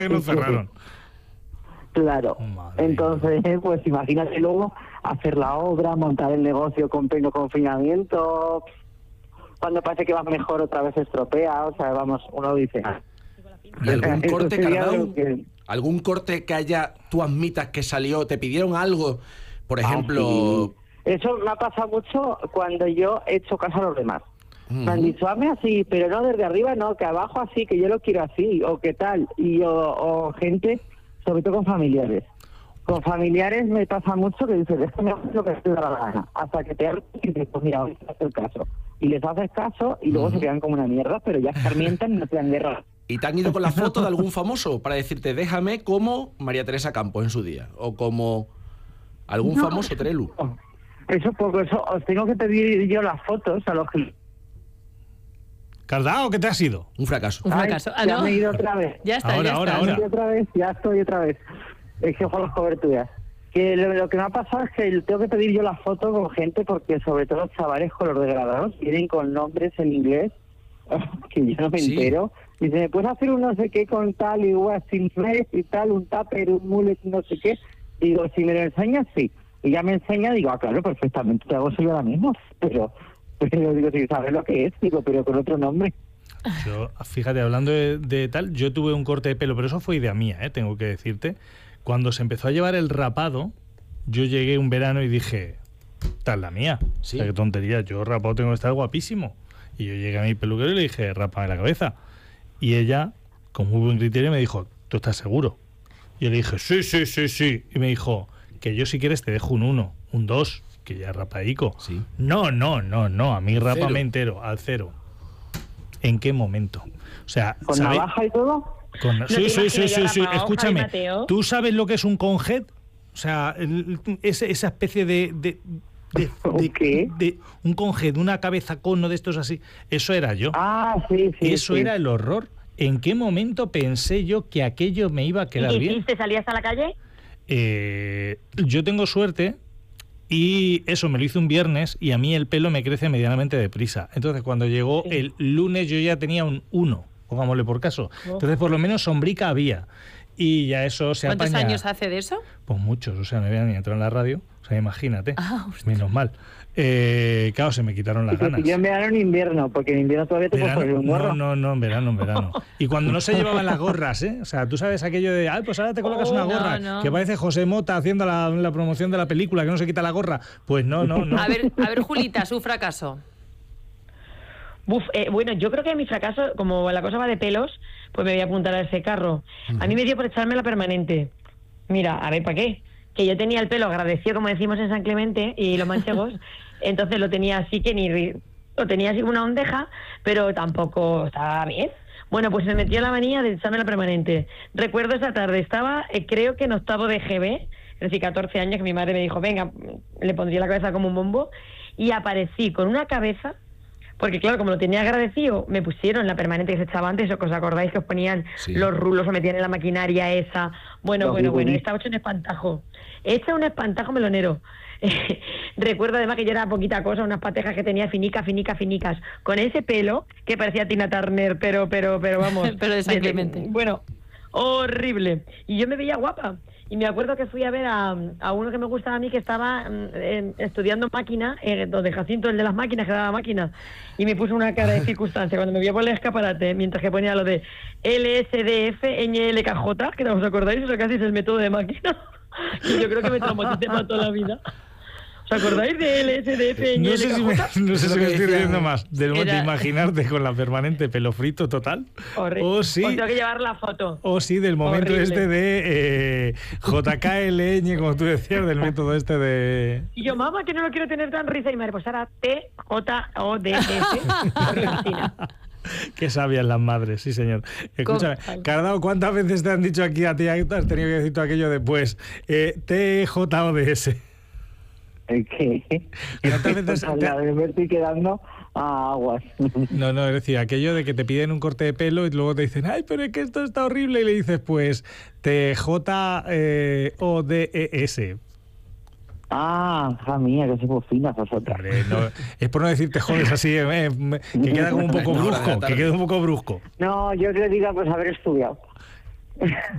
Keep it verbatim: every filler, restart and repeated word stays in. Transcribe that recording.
que nos cerraron. Claro. Madre Entonces, mía. Pues imagínate luego hacer la obra, montar el negocio con pleno confinamiento. Cuando parece que va mejor, otra vez se estropea. O sea, vamos, uno dice... ¿Y algún corte, Cardao? Que... ¿Algún corte que haya, tú admitas que salió? ¿Te pidieron algo? Por ejemplo... Ah, sí. Eso me ha pasado mucho cuando yo he hecho caso a los demás. Uh-huh. Me han dicho, hazme así, pero no desde arriba, no, que abajo así, que yo lo quiero así, o qué tal. Y o, o gente, sobre todo con familiares. Con familiares me pasa mucho que dices, déjame hacer lo que te da la gana. Hasta que te hagas y te dices, pues mira, voy a hacer caso. Y les haces caso y luego uh-huh. se quedan como una mierda, pero ya escarmientan y no te dan guerra. ¿Y te han ido con la foto de algún famoso para decirte, déjame como María Teresa Campos en su día? O como algún no, famoso Terelu. Eso, por eso os tengo que pedir yo las fotos a los que... Cardao, ¿qué te has ido? Un fracaso. Un fracaso. Ay, ah, ya no. me he ido otra vez. Ya está, ahora, ya ahora, está. ahora. Otra vez, ya estoy otra vez. Es que ojo las coberturas. Que lo, lo que me ha pasado es que tengo que pedir yo las fotos con gente porque sobre todo los chavales con los degradados vienen con nombres en inglés que yo no me sí. entero. Dice, ¿me puedes hacer un no sé qué con tal y igual sin red y tal, un tupper, un mullet, no sé qué? Digo, si me lo enseñas, sí. Y ya me enseña, digo, ah, claro, perfectamente, te hago eso yo ahora mismo. Pero, pero digo, si sabes lo que es, digo, pero con otro nombre. Yo, fíjate, hablando de, de tal, yo tuve un corte de pelo, pero eso fue idea mía, ¿eh? Tengo que decirte. Cuando se empezó a llevar el rapado, yo llegué un verano y dije, esta es la mía. Sí. O sea, qué tontería, yo rapado tengo que estar guapísimo. Y yo llegué a mi peluquero y le dije, rápame la cabeza. Y ella, con muy buen criterio, me dijo, ¿tú estás seguro? Y yo le dije, sí, sí, sí, sí. Y me dijo, que yo si quieres te dejo un uno, un dos, que ya rapaico. Sí. No, no, no, no, a mí Cero. rápame entero, al cero. ¿En qué momento? O sea, ¿con ¿sabe? navaja y todo? Con... No sí, sí, sí, sí, sí. Escúchame, ¿tú sabes lo que es un conjet? O sea, el, ese, esa especie de... de De, de, ¿Qué? de un conjet, una cabeza cono de estos así. Eso era yo. Ah, sí, sí. Eso sí. era el horror. ¿En qué momento pensé yo que aquello me iba a quedar ¿Y bien? te salías a la calle? Eh, yo tengo suerte y eso me lo hice un viernes y a mí el pelo me crece medianamente deprisa. Entonces cuando llegó sí. el lunes yo ya tenía un uno, pongámosle por caso. Oh. Entonces por lo menos sombrica había. Y ya eso se ¿Cuántos apaña. años hace de eso? Pues muchos, o sea, me habían ni entrado en la radio. O sea, imagínate, ah, menos mal. Eh, claro, se me quitaron las ganas. Yo en verano en invierno, porque en invierno todavía te puedo poner un gorro. No, no, no, en verano, en verano. Y cuando no se llevaban las gorras, ¿eh? O sea, tú sabes aquello de, ay, pues ahora te colocas oh, una gorra, no, no. que parece José Mota haciendo la, la promoción de la película, que no se quita la gorra. Pues no, no, no. A ver, a ver, Julita, su fracaso. Uf, eh, bueno, yo creo que mi fracaso, como la cosa va de pelos, pues me voy a apuntar a ese carro. Uh-huh. A mí me dio por echarme la permanente. Mira, a ver, ¿para qué? Que yo tenía el pelo agradecido, como decimos en San Clemente, y los manchegos, entonces lo tenía así que ni... Lo tenía así como una ondeja, pero tampoco estaba bien. Bueno, pues se metió la manía de echarme la permanente. Recuerdo esa tarde, estaba, eh, creo que en octavo de G B, es decir, catorce años, que mi madre me dijo, venga, le pondría la cabeza como un bombo, y aparecí con una cabeza... Porque claro, como lo tenía agradecido, me pusieron la permanente que se echaba antes, o que os acordáis que os ponían sí. los rulos, o metían en la maquinaria esa. Bueno, no, bueno, bueno, estaba hecho un espantajo. He hecho un espantajo melonero. Recuerdo además que yo era poquita cosa, unas patejas que tenía finicas, finicas, finicas, con ese pelo que parecía Tina Turner, pero, pero, pero vamos. pero de San Clemente. Bueno, horrible. Y yo me veía guapa. Y me acuerdo que fui a ver a, a uno que me gustaba a mí, que estaba eh, estudiando máquina, eh, donde Jacinto, el de las máquinas, que daba máquina, y me puso una cara de circunstancia cuando me vio por el escaparate, mientras que ponía lo de L S D F N L K J, que no os acordáis, eso casi es el método de máquina, que yo creo que me traumaticé para toda la vida. ¿Os acordáis de L S D F N L K J? No sé si me, no sé si me estoy riendo más del Era... de imaginarte con la permanente pelo frito total. Horrible. O sí, os tengo que llevar la foto. O sí, del momento Horrible. este de eh, J K L Ñ, como tú decías, del método este de... Y yo, mamá, que no lo quiero tener tan risa. Y madre, pues ahora T J O D S. Qué sabias las madres, sí señor. Escúchame, Cardao, ¿cuántas veces te han dicho aquí a ti, has tenido que decir todo aquello de pues eh, T J O D S? ¿Qué? ¿Cuántas veces te... La de me estoy quedando a aguas. No, no, es decir, aquello de que te piden un corte de pelo y luego te dicen, ay, pero es que esto está horrible, y le dices, pues T J O D E S. Ah, hija mía, que sois finas vosotras. Hombre, no, es por no decirte jodes así, eh, que queda como un poco brusco, que queda un poco brusco. No, yo le digo pues haber estudiado.